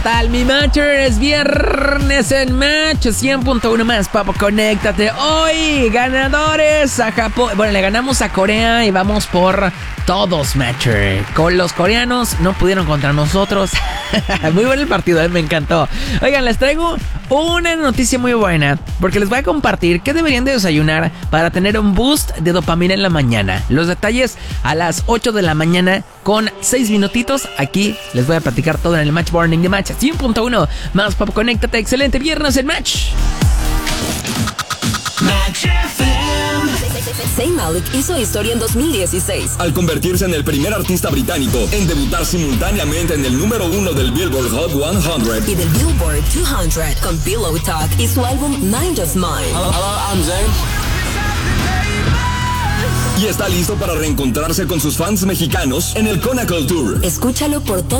tal, mi matcher? Es viernes en Match 100.1 más, papo, conéctate. Hoy, ganadores a Japón. Bueno, le ganamos a Corea y vamos por todos, matcher. Con los coreanos no pudieron contra nosotros. Muy bueno el partido, me encantó. Oigan, les traigo una noticia muy buena, porque les voy a compartir qué deberían de desayunar para tener un boost de dopamina en la mañana. Los detalles a las 8 de la mañana con 6 minutitos. Aquí les voy a platicar todo en el Match Morning de Match 100.1 más, papo, conéctate. Excelente viernes en Match. Match FM. Zayn Malik hizo historia en 2016 al convertirse en el primer artista británico en debutar simultáneamente en el número 1 del Billboard Hot 100 y del Billboard 200 con Pillow Talk y su álbum Nine Just Mine. Hello, I'm Zayn. Y está listo para reencontrarse con sus fans mexicanos en el Conacle Tour. Escúchalo por todo